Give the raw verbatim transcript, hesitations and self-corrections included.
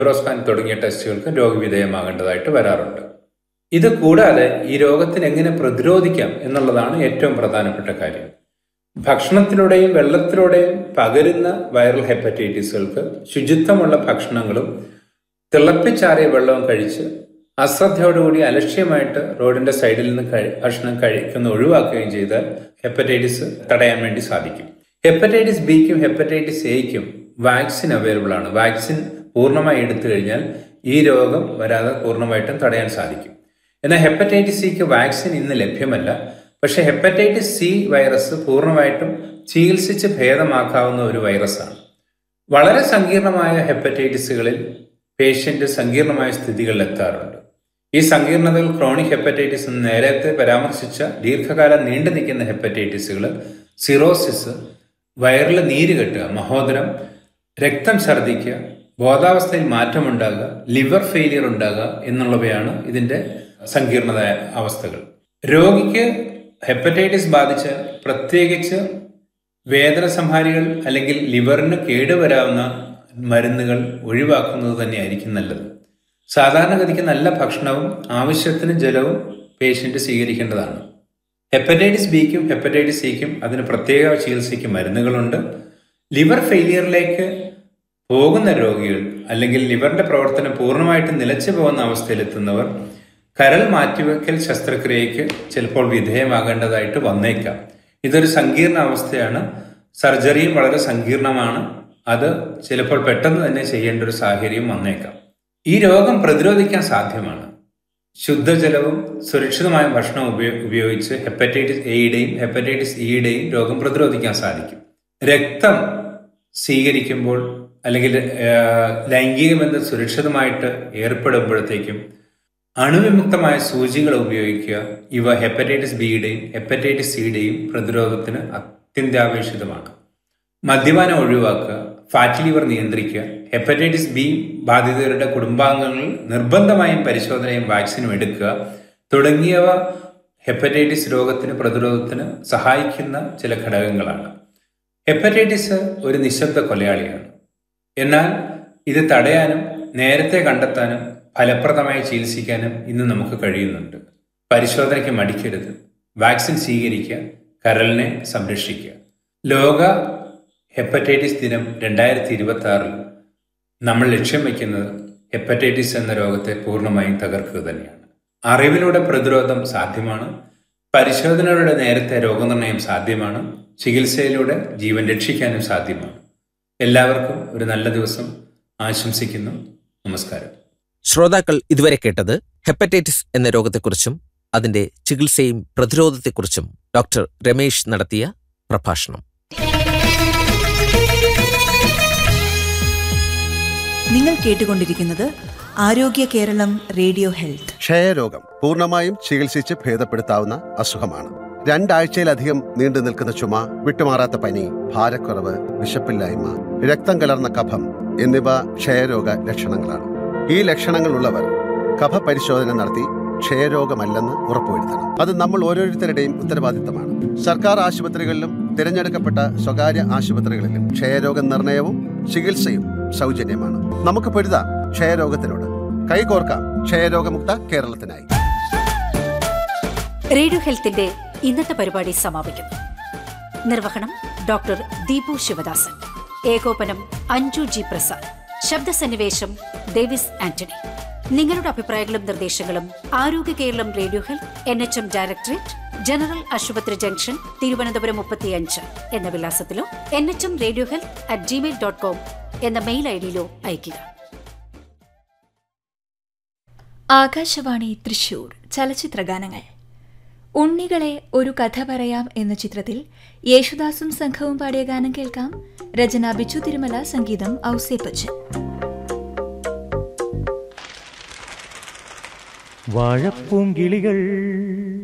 യൂറോസ്കാൻ തുടങ്ങിയ ടെസ്റ്റുകൾക്ക് രോഗവിധേയമാകേണ്ടതായിട്ട് വരാറുണ്ട്. ഇത് കൂടാതെ ഈ രോഗത്തിന് എങ്ങനെ പ്രതിരോധിക്കാം എന്നുള്ളതാണ് ഏറ്റവും പ്രധാനപ്പെട്ട കാര്യം. ഭക്ഷണത്തിലൂടെയും വെള്ളത്തിലൂടെയും പകരുന്ന വൈറൽ ഹെപ്പറ്റൈറ്റിസുകൾക്ക് ശുചിത്വമുള്ള ഭക്ഷണങ്ങളും തിളപ്പിച്ചാറിയ വെള്ളവും കഴിച്ച് അശ്രദ്ധയോടുകൂടി അലക്ഷ്യമായിട്ട് റോഡിന്റെ സൈഡിൽ നിന്ന് കഴി ഭക്ഷണം കഴിക്കുന്ന ഒഴിവാക്കുകയും ചെയ്താൽ ഹെപ്പറ്റൈറ്റിസ് തടയാൻ വേണ്ടി സാധിക്കും. ഹെപ്പറ്റൈറ്റിസ് ബിക്കും ഹെപ്പറ്റൈറ്റിസ് എയ്ക്കും വാക്സിൻ അവൈലബിൾ ആണ്. വാക്സിൻ പൂർണ്ണമായി എടുത്തു കഴിഞ്ഞാൽ ഈ രോഗം വരാതെ പൂർണ്ണമായിട്ടും തടയാൻ സാധിക്കും. എന്നാൽ ഹെപ്പറ്റൈറ്റിസ് സിക്ക് വാക്സിൻ ഇന്ന് ലഭ്യമല്ല. പക്ഷേ ഹെപ്പറ്റൈറ്റിസ് സി വൈറസ് പൂർണ്ണമായിട്ടും ചികിത്സിച്ച് ഭേദമാക്കാവുന്ന ഒരു വൈറസാണ്. വളരെ സങ്കീർണമായ ഹെപ്പറ്റൈറ്റിസുകളിൽ പേഷ്യൻ്റ് സങ്കീർണമായ സ്ഥിതികളിൽ എത്താറുണ്ട്. ഈ സങ്കീർണതകൾ ക്രോണിക് ഹെപ്പറ്റൈറ്റിസ് എന്ന് നേരത്തെ പരാമർശിച്ച ദീർഘകാലം നീണ്ടു നിൽക്കുന്ന ഹെപ്പറ്റൈറ്റിസുകൾ, സിറോസിസ്, വയറിൽ നീര് കെട്ടുക, മഹോദരം, രക്തം ഛർദ്ദിക്കുക, ബോധാവസ്ഥയിൽ മാറ്റമുണ്ടാകുക, ലിവർ ഫെയിലിയർ ഉണ്ടാകുക എന്നുള്ളവയാണ് ഇതിൻ്റെ സങ്കീർണത അവസ്ഥകൾ. രോഗിക്ക് ഹെപ്പറ്റൈറ്റിസ് ബാധിച്ച് പ്രത്യേകിച്ച് വേദന സംഹാരികൾ അല്ലെങ്കിൽ ലിവറിന് കേടുവരാവുന്ന മരുന്നുകൾ ഒഴിവാക്കുന്നത് തന്നെയായിരിക്കും നല്ലത്. സാധാരണഗതിക്ക് നല്ല ഭക്ഷണവും ആവശ്യത്തിന് ജലവും പേഷ്യൻ്റ് സ്വീകരിക്കേണ്ടതാണ്. ഹെപ്പറ്റൈറ്റിസ് ബിക്കും ഹെപ്പറ്റൈറ്റിസ് സിക്കും അതിന് പ്രത്യേക ചികിത്സയ്ക്ക് മരുന്നുകളുണ്ട്. ലിവർ ഫെയിലിയറിലേക്ക് പോകുന്ന രോഗികൾ അല്ലെങ്കിൽ ലിവറിന്റെ പ്രവർത്തനം പൂർണ്ണമായിട്ടും നിലച്ചു പോകുന്ന അവസ്ഥയിലെത്തുന്നവർ കരൾ മാറ്റിവെക്കൽ ശസ്ത്രക്രിയയ്ക്ക് ചിലപ്പോൾ വിധേയമാകേണ്ടതായിട്ട് വന്നേക്കാം. ഇതൊരു സങ്കീർണ അവസ്ഥയാണ്. സർജറിയും വളരെ സങ്കീർണമാണ്. അത് ചിലപ്പോൾ പെട്ടെന്ന് തന്നെ ചെയ്യേണ്ട ഒരു സാഹചര്യം വന്നേക്കാം. ഈ രോഗം പ്രതിരോധിക്കാൻ സാധ്യമാണ്. ശുദ്ധജലവും സുരക്ഷിതമായ ഭക്ഷണവും ഉപയോ ഉപയോഗിച്ച് ഹെപ്പറ്റൈറ്റിസ് എയുടെയും ഹെപ്പറ്റൈറ്റിസ് ഇയുടെയും രോഗം പ്രതിരോധിക്കാൻ സാധിക്കും. രക്തം സ്വീകരിക്കുമ്പോൾ അല്ലെങ്കിൽ ലൈംഗിക ബന്ധം സുരക്ഷിതമായിട്ട് ഏർപ്പെടുമ്പോഴത്തേക്കും അണുവിമുക്തമായ സൂചികൾ ഉപയോഗിക്കുക. ഇവ ഹെപ്പറ്റൈറ്റിസ് ബിയുടെയും ഹെപ്പറ്റൈറ്റിസ് സിയുടെയും പ്രതിരോധത്തിന് അത്യന്താപേക്ഷിതമാണ്. മദ്യപാനം ഒഴിവാക്കുക, ഫാറ്റി ലിവർ നിയന്ത്രിക്കുക, ഹെപ്പറ്റൈറ്റിസ് ബി ബാധിതരുടെ കുടുംബാംഗങ്ങളിൽ നിർബന്ധമായും പരിശോധനയും വാക്സിനും എടുക്കുക തുടങ്ങിയവ ഹെപ്പറ്റൈറ്റിസ് രോഗത്തിന് പ്രതിരോധത്തിന് സഹായിക്കുന്ന ചില ഘടകങ്ങളാണ്. ഹെപ്പറ്റൈറ്റിസ് ഒരു നിശബ്ദ കൊലയാളിയാണ്. എന്നാൽ ഇത് തടയാനും നേരത്തെ കണ്ടെത്താനും ഫലപ്രദമായി ചികിത്സിക്കാനും ഇന്ന് നമുക്ക് കഴിയുന്നുണ്ട്. പരിശോധനയ്ക്ക് മടിക്കരുത്. വാക്സിൻ സ്വീകരിക്കുക, കരളിനെ സംരക്ഷിക്കുക. ലോക ഹെപ്പറ്റൈറ്റിസ് ദിനം രണ്ടായിരത്തി ഇരുപത്തി ആറിൽ നമ്മൾ ലക്ഷ്യം വയ്ക്കുന്നത് ഹെപ്പറ്റൈറ്റിസ് എന്ന രോഗത്തെ പൂർണ്ണമായും തകർക്കുക തന്നെയാണ്. അറിവിലൂടെ പ്രതിരോധം സാധ്യമാണ്. പരിശോധനയുടെ നേരത്തെ രോഗനിർണയം സാധ്യമാണ്. ചികിത്സയിലൂടെ ജീവൻ രക്ഷിക്കാനും സാധ്യമാണ്. എല്ലാവർക്കും ഒരു നല്ല ദിവസം ആശംസിക്കുന്നു. നമസ്കാരം. ശ്രോതാക്കൾ ഇതുവരെ കേട്ടത് ഹെപ്പറ്റൈറ്റിസ് എന്ന രോഗത്തെക്കുറിച്ചും അതിന്റെ ചികിത്സയും പ്രതിരോധത്തെക്കുറിച്ചും ഡോക്ടർ രമേശ് നടത്തിയ പ്രഭാഷണം. നിങ്ങൾ കേട്ടുകൊണ്ടിരിക്കുന്നത് ആരോഗ്യ കേരളം റേഡിയോ ഹെൽത്ത്. ക്ഷയരോഗം പൂർണ്ണമായും ചികിത്സിച്ച് ഭേദപ്പെടുത്താവുന്ന അസുഖമാണ്. രണ്ടാഴ്ചയിലധികം നീണ്ടു നിൽക്കുന്ന ചുമ, വിട്ടുമാറാത്ത പനി, ഭാരക്കുറവ്, വിശപ്പില്ലായ്മ, രക്തം കലർന്ന കഫം എന്നിവ ക്ഷയരോഗ ലക്ഷണങ്ങളാണ്. ഈ ലക്ഷണങ്ങളുള്ളവർ കഫ പരിശോധന നടത്തി ക്ഷയരോഗമല്ലെന്ന് ഉറപ്പുവരുത്തണം. അത് നമ്മൾ ഓരോരുത്തരുടെയും ഉത്തരവാദിത്തമാണ്. സർക്കാർ ആശുപത്രികളിലും തിരഞ്ഞെടുക്കപ്പെട്ട സ്വകാര്യ ആശുപത്രികളിലും ക്ഷയരോഗ നിർണയവും ചികിത്സയും സൗജന്യമാണ്. നമുക്ക് പൊരുതാം ക്ഷയരോഗത്തിനോട്. കൈകോർക്കാം ക്ഷയരോഗമുക്ത കേരളത്തിനായി. റേഡിയോ ഹെൽത്തിന്റെ ഇന്നത്തെ പരിപാടി സമാപിക്കുന്നു. നിർവഹണം ഡോക്ടർ ദീപു ശിവദാസൻ. ഏകോപനം അഞ്ജു ജി പ്രസാദ്. ശബ്ദസന്നിവേശം ഡേവിസ് ആന്റണി. നിങ്ങളുടെ അഭിപ്രായങ്ങളും നിർദ്ദേശങ്ങളും ആരോഗ്യ Keralam radio health N H M directorate, general ആശുപത്രി ജംഗ്ഷൻ, തിരുവനന്തപുരം മുപ്പത്തിയഞ്ച് എന്ന വിലാസത്തിലോ N H M radio health at Gmail dot com എന്ന മെയിൽ ഐ ഡിയിലോ അയയ്ക്കുക. ആകാശവാണി തൃശൂർ ചലച്ചിത്രഗാനങ്ങൾ. ഉണ്ണികളെ ഒരു കഥ പറയാം എന്ന ചിത്രത്തിൽ യേശുദാസും സംഘവും പാടിയ ഗാനം കേൾക്കാം. രചന ബിച്ചു തിരുമല, സംഗീതം ഔസേപ്പച്ചൻ. വാഴപ്പൂങ്കിളികൾ